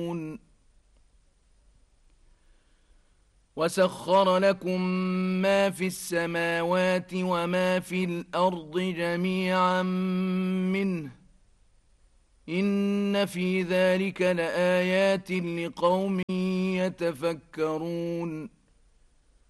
وسخر لكم ما في السماوات وما في الأرض جميعا منه إن في ذلك لآيات لقوم يتفكرون